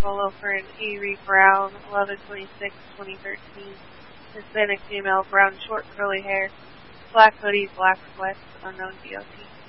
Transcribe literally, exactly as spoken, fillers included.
polo for an Avery Brown, eleven twenty-six twenty thirteen. Hispanic female, brown short curly hair, black hoodie, black sweats, unknown D O T.